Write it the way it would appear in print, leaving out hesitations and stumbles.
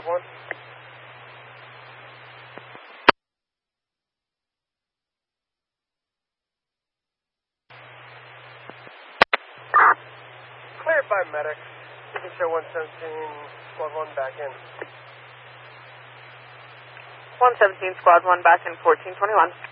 1. Cleared by medic. You can show 117, Squad 1 back in. 117, Squad 1 back in 1421.